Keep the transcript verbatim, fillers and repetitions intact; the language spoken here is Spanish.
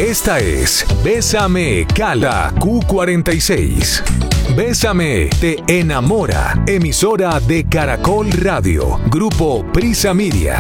Esta es Bésame Cala Q cuarenta y seis. Bésame te enamora. Emisora de Caracol Radio. Grupo Prisa Media.